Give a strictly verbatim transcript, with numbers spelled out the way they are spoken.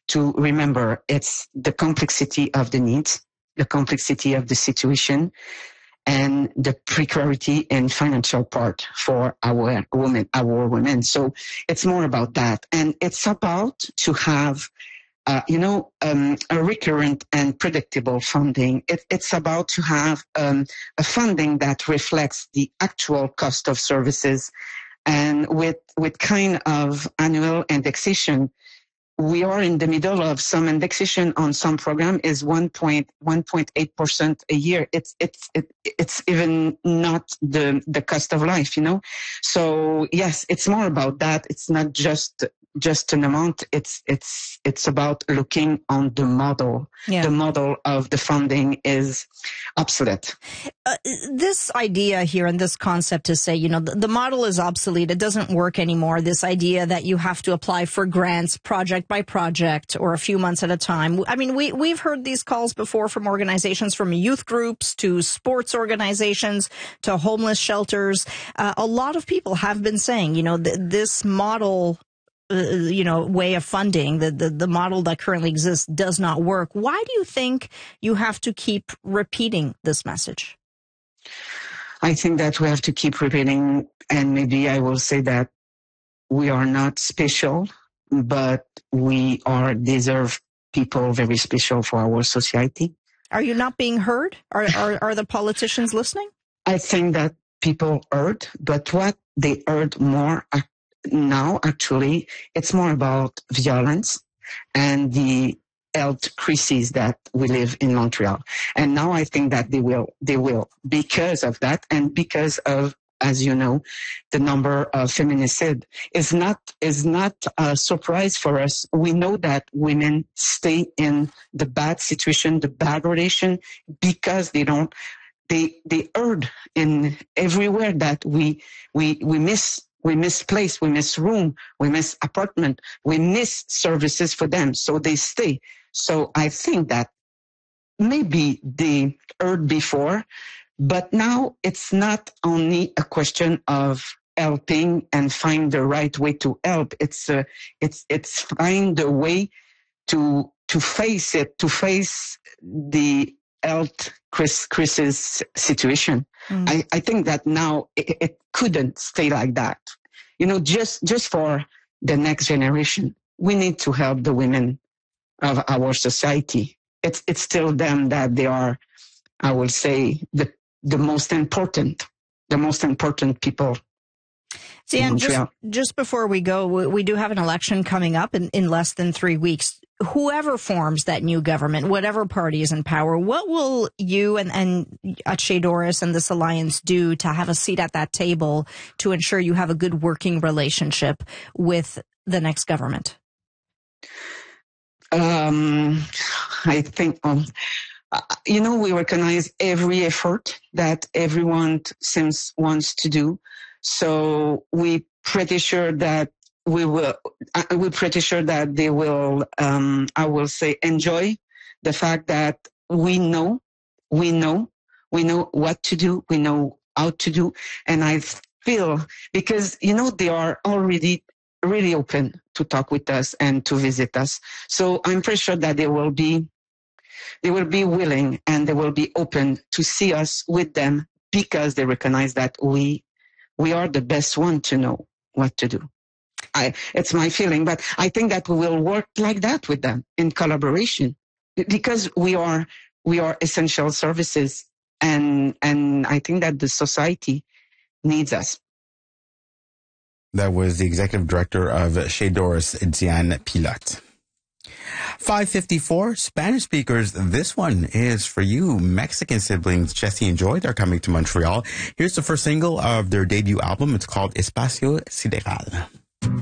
to remember it's the complexity of the needs, the complexity of the situation, and the precarity and financial part for our women, our women. So it's more about that. And it's about to have, uh, you know, um, a recurrent and predictable funding. It, it's about to have um, a funding that reflects the actual cost of services. And with, with kind of annual indexation, we are in the middle of some indexation on some program is one point eight percent a year. It's, it's, it, it's even not the, the cost of life, you know? So yes, it's more about that. It's not just, just an amount. It's, it's, it's about looking on the model. Yeah. The model of the funding is obsolete. Uh, this idea here and this concept to say, you know, the, the model is obsolete. It doesn't work anymore. This idea that you have to apply for grants project by project or a few months at a time. I mean, we, we've heard these calls before from organizations, from youth groups to sports organizations to homeless shelters. Uh, a lot of people have been saying, you know, th- this model Uh, you know, way of funding, the, the, the model that currently exists does not work. Why do you think you have to keep repeating this message? I think that we have to keep repeating, and maybe I will say that we are not special, but we are deserve people very special for our society. Are you not being heard? Are, are, are the politicians listening? I think that people heard, but what they heard more now, actually, it's more about violence and the health crisis that we live in Montreal. And now I think that they will, they will, because of that and because of, as you know, the number of feminicide is not, is not a surprise for us. We know that women stay in the bad situation, the bad relation, because they don't, they, they heard in everywhere that we, we, we miss We miss place, we miss room, we miss apartment, we miss services for them, so they stay. So I think that maybe they heard before, but now it's not only a question of helping and find the right way to help. It's uh, it's it's find a way to to face it, to face the health crisis situation. Mm. I, I think that now it, it couldn't stay like that. You know, just, just for the next generation, we need to help the women of our society. It's, it's still them that they are, I will say, the, the most important, the most important people. Diane, just, just before we go, we, we do have an election coming up in, in less than three weeks. Whoever forms that new government, whatever party is in power, what will you and, and at Chez Doris and this alliance do to have a seat at that table to ensure you have a good working relationship with the next government? Um, I think, um, you know, we recognize every effort that everyone seems wants to do. So we pretty sure that we will, we're pretty sure that they will, um, I will say, enjoy the fact that we know, we know, we know what to do, we know how to do. And I feel, because, you know, they are already really open to talk with us and to visit us. So I'm pretty sure that they will be, they will be willing and they will be open to see us with them because they recognize that we, we are the best one to know what to do. I, it's my feeling, but I think that we will work like that with them in collaboration because we are, we are essential services and, and I think that the society needs us. That was the executive director of Chez Doris, Diane Pilote. five fifty-four, Spanish speakers. This one is for you. Mexican siblings Jesse and Joy are coming to Montreal. Here's the first single of their debut album. It's called Espacio Sideral.